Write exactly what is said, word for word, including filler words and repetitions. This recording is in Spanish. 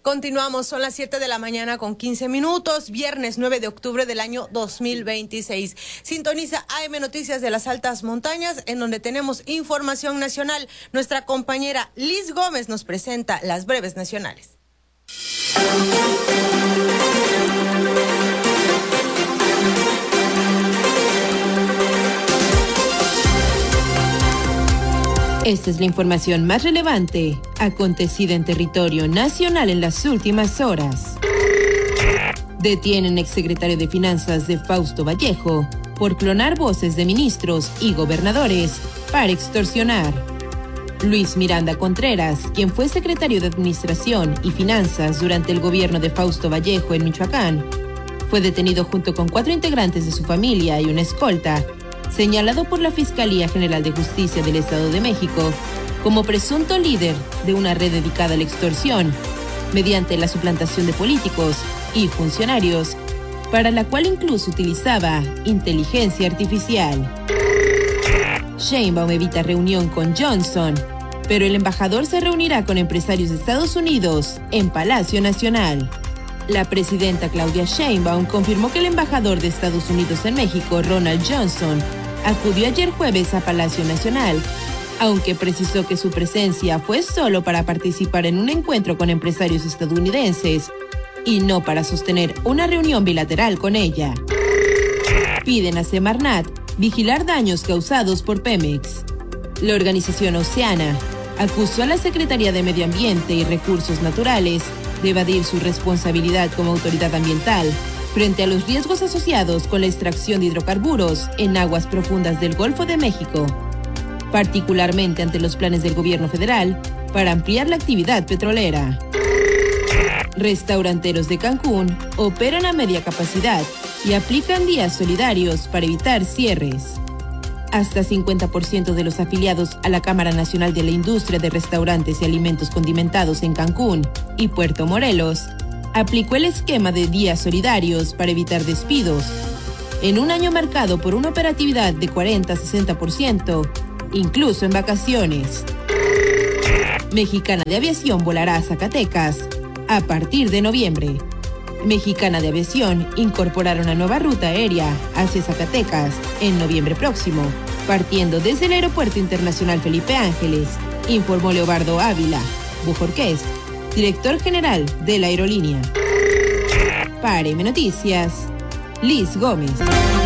Continuamos, son las siete de la mañana con quince minutos, viernes nueve de octubre del año dos mil veintiséis. Sintoniza A M Noticias de las Altas Montañas, en donde tenemos información nacional. Nuestra compañera Liz Gómez nos presenta las breves nacionales. Esta es la información más relevante acontecida en territorio nacional en las últimas horas. Detienen exsecretario de Finanzas de Fausto Vallejo por clonar voces de ministros y gobernadores para extorsionar. Luis Miranda Contreras, quien fue secretario de Administración y Finanzas durante el gobierno de Fausto Vallejo en Michoacán, fue detenido junto con cuatro integrantes de su familia y una escolta, señalado por la Fiscalía General de Justicia del Estado de México como presunto líder de una red dedicada a la extorsión, mediante la suplantación de políticos y funcionarios, para la cual incluso utilizaba inteligencia artificial. Sheinbaum evita reunión con Johnson, pero el embajador se reunirá con empresarios de Estados Unidos en Palacio Nacional. La presidenta Claudia Sheinbaum confirmó que el embajador de Estados Unidos en México, Ronald Johnson, acudió ayer jueves a Palacio Nacional, aunque precisó que su presencia fue solo para participar en un encuentro con empresarios estadounidenses y no para sostener una reunión bilateral con ella. Piden a Semarnat vigilar daños causados por Pemex. La organización Oceana acusó a la Secretaría de Medio Ambiente y Recursos Naturales de evadir su responsabilidad como autoridad ambiental frente a los riesgos asociados con la extracción de hidrocarburos en aguas profundas del Golfo de México, particularmente ante los planes del gobierno federal para ampliar la actividad petrolera. Restauranteros de Cancún operan a media capacidad y aplican días solidarios para evitar cierres. Hasta cincuenta por ciento de los afiliados a la Cámara Nacional de la Industria de Restaurantes y Alimentos Condimentados en Cancún y Puerto Morelos aplicó el esquema de días solidarios para evitar despidos, en un año marcado por una operatividad de cuarenta a sesenta por ciento, incluso en vacaciones. Mexicana de Aviación volará a Zacatecas a partir de noviembre. Mexicana de Aviación incorporará una nueva ruta aérea hacia Zacatecas en noviembre próximo, partiendo desde el Aeropuerto Internacional Felipe Ángeles, informó Leobardo Ávila Bujorqués, director general de la aerolínea. Para A M Noticias, Liz Gómez.